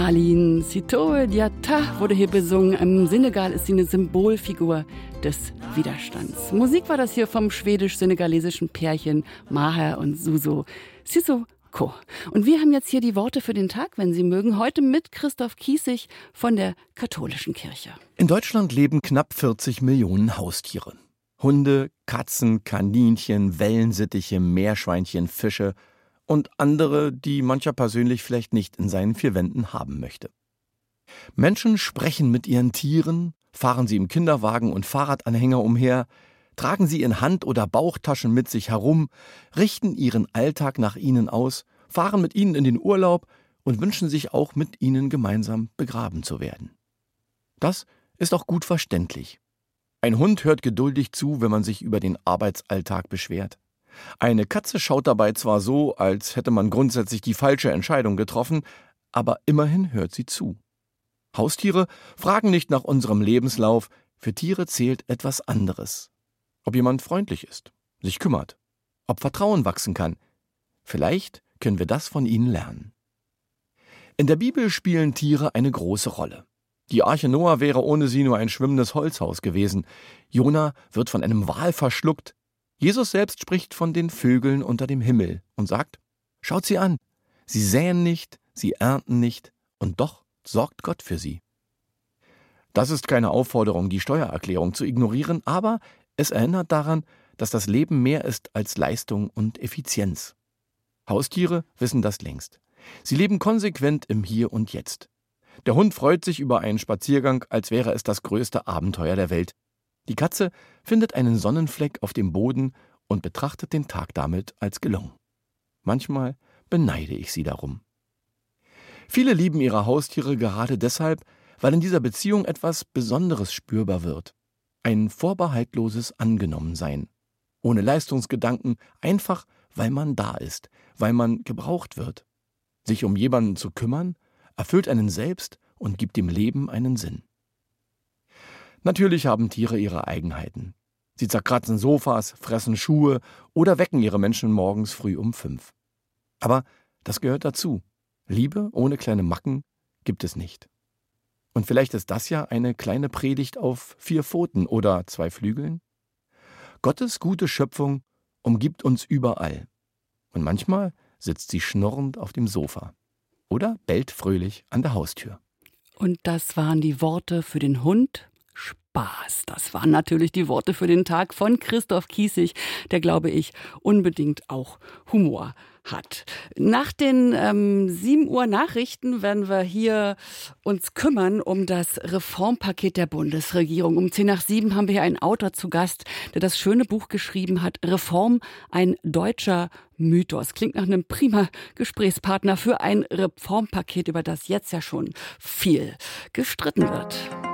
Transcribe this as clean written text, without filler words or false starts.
Aline Sitoé Diatta wurde hier besungen. Im Senegal ist sie eine Symbolfigur des Widerstands. Musik war das hier vom schwedisch-senegalesischen Pärchen Maher und Suso Sissoko. Und wir haben jetzt hier die Worte für den Tag, wenn Sie mögen, heute mit Christoph Kiesig von der Katholischen Kirche. In Deutschland leben knapp 40 Millionen Haustiere. Hunde, Katzen, Kaninchen, Wellensittiche, Meerschweinchen, Fische und andere, die mancher persönlich vielleicht nicht in seinen vier Wänden haben möchte. Menschen sprechen mit ihren Tieren, fahren sie im Kinderwagen und Fahrradanhänger umher, tragen sie in Hand- oder Bauchtaschen mit sich herum, richten ihren Alltag nach ihnen aus, fahren mit ihnen in den Urlaub und wünschen sich auch mit ihnen gemeinsam begraben zu werden. Das ist auch gut verständlich. Ein Hund hört geduldig zu, wenn man sich über den Arbeitsalltag beschwert. Eine Katze schaut dabei zwar so, als hätte man grundsätzlich die falsche Entscheidung getroffen, aber immerhin hört sie zu. Haustiere fragen nicht nach unserem Lebenslauf, für Tiere zählt etwas anderes. Ob jemand freundlich ist, sich kümmert, ob Vertrauen wachsen kann. Vielleicht können wir das von ihnen lernen. In der Bibel spielen Tiere eine große Rolle. Die Arche Noah wäre ohne sie nur ein schwimmendes Holzhaus gewesen. Jona wird von einem Wal verschluckt. Jesus selbst spricht von den Vögeln unter dem Himmel und sagt, schaut sie an, sie säen nicht, sie ernten nicht und doch sorgt Gott für sie. Das ist keine Aufforderung, die Steuererklärung zu ignorieren, aber es erinnert daran, dass das Leben mehr ist als Leistung und Effizienz. Haustiere wissen das längst. Sie leben konsequent im Hier und Jetzt. Der Hund freut sich über einen Spaziergang, als wäre es das größte Abenteuer der Welt. Die Katze findet einen Sonnenfleck auf dem Boden und betrachtet den Tag damit als gelungen. Manchmal beneide ich sie darum. Viele lieben ihre Haustiere gerade deshalb, weil in dieser Beziehung etwas Besonderes spürbar wird. Ein vorbehaltloses Angenommensein. Ohne Leistungsgedanken, einfach weil man da ist, weil man gebraucht wird. Sich um jemanden zu kümmern, erfüllt einen selbst und gibt dem Leben einen Sinn. Natürlich haben Tiere ihre Eigenheiten. Sie zerkratzen Sofas, fressen Schuhe oder wecken ihre Menschen morgens früh um 5. Aber das gehört dazu. Liebe ohne kleine Macken gibt es nicht. Und vielleicht ist das ja eine kleine Predigt auf 4 Pfoten oder 2 Flügeln. Gottes gute Schöpfung umgibt uns überall. Und manchmal sitzt sie schnurrend auf dem Sofa oder bellt fröhlich an der Haustür. Und das waren die Worte für den Hund. Spaß. Das waren natürlich die Worte für den Tag von Christoph Kiesig, der, glaube ich, unbedingt auch Humor hat. Nach den 7 Uhr Nachrichten werden wir hier uns kümmern um das Reformpaket der Bundesregierung. Um 10 nach 7 haben wir hier einen Autor zu Gast, der das schöne Buch geschrieben hat, Reform, ein deutscher Mythos. Klingt nach einem prima Gesprächspartner für ein Reformpaket, über das jetzt ja schon viel gestritten wird.